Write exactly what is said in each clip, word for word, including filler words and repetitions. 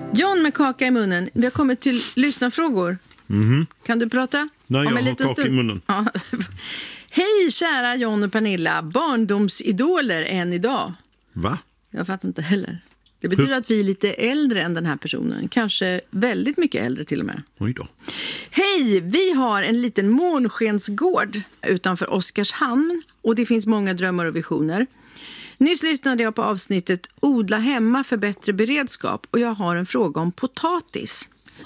John med kaka i munnen. Vi har kommit till lyssnarfrågor. Mm-hmm. Kan du prata? Nej, jag har kaka i munnen. Ja. Hej kära John och Pernilla. Barndomsidoler än idag. Va? Jag fattar inte heller. Det betyder Hur? att vi är lite äldre än den här personen. Kanske väldigt mycket äldre till och med. Oj då. Hej, vi har en liten månskensgård utanför Oskarshamn. Och det finns många drömmar och visioner. Nyss lyssnade jag på avsnittet Odla hemma för bättre beredskap. Och jag har en fråga om potatis.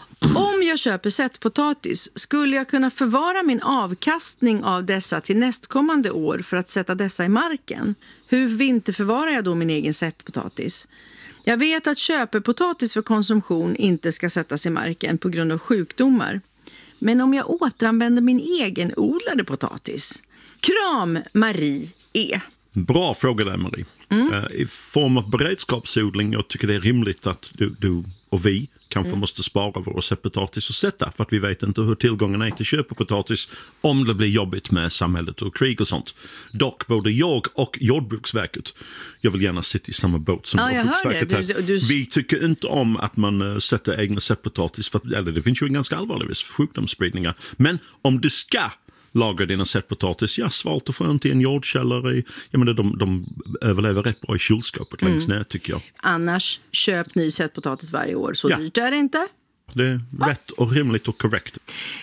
Om jag köper sättpotatis, skulle jag kunna förvara min avkastning av dessa till nästkommande år för att sätta dessa i marken? Hur vinterförvarar jag då min egen sättpotatis? Jag vet att köpepotatis för konsumtion inte ska sättas i marken på grund av sjukdomar. Men om jag återanvänder min egen odlade potatis? Kram, Marie E. Bra fråga där, Marie. Mm. Uh, I form av beredskapsodling, jag tycker det är rimligt att du, du och vi kanske mm. måste spara vår sättpotatis och sätta, för att vi vet inte hur tillgången är till köpepotatis om det blir jobbigt med samhället och krig och sånt. Dock, både jag och Jordbruksverket, jag vill gärna sitta i samma båt som ja, Jordbruksverket här. Du, du... Vi tycker inte om att man uh, sätter egna sättpotatis, för att, eller, det finns ju en ganska allvarlig risk för sjukdomsspridningar. Men om du ska lagar dina sättpotatis, ja, svalt och skönt i en jordkällare. Jag menar, de, de överlever rätt bra i kylskåpet mm. längst ner, tycker jag. Annars, köp ny sättpotatis varje år. Så ja. Dyrt är det inte. Det är ja. rätt och rimligt och korrekt.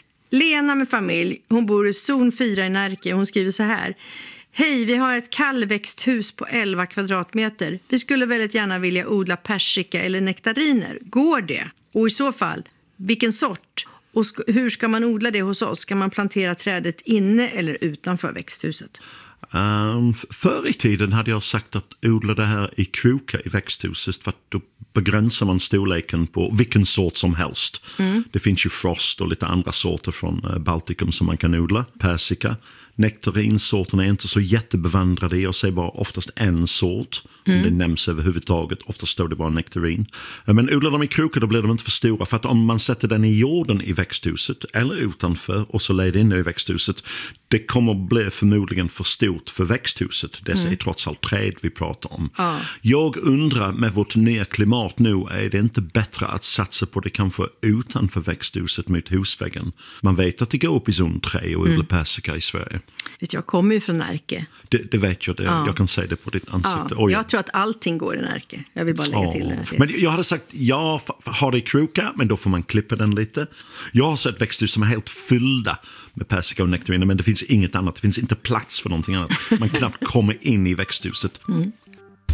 Lena med familj, hon bor i zon fyra i Närke. Hon skriver så här. Hej, vi har ett kallväxthus på elva kvadratmeter. Vi skulle väldigt gärna vilja odla persika eller nektariner. Går det? Och i så fall, vilken sort? Och sk- hur ska man odla det hos oss? Ska man plantera trädet inne eller utanför växthuset? Um, förr i tiden hade jag sagt att odla det här i krokar i växthuset, för att då begränsar man storleken på vilken sort som helst. Mm. Det finns ju frost och lite andra sorter från Baltikum som man kan odla. Persika. Nektarinsorterna är inte så jättebevandrade. Jag säger bara oftast en sort. Mm. Om det nämns överhuvudtaget. Ofta står det bara nektarin. Men odlar de i krokar, då blir de inte för stora. För att om man sätter den i jorden i växthuset eller utanför och så lägger in i växthuset, det kommer bli förmodligen för stort för växthuset. Det är mm. trots allt träd vi pratar om. Ah. Jag undrar, med vårt nya klimat nu, är det inte bättre att satsa på det kanske utanför växthuset mot husväggen? Man vet att det går upp i zon tre och odla mm. persika i Sverige. Vet jag kommer ju från Närke. Det, det vet jag, det. Ja. Jag kan säga det på ditt ansikte. Ja. Jag tror att allting går i Närke. Jag vill bara lägga ja. till det. Men jag hade sagt, ja, har det i kroka, men då får man klippa den lite. Jag har sett växthus som är helt fyllda med persika och nektariner, men det finns inget annat. Det finns inte plats för någonting annat. Man knappt kommer in i växthuset. Mm.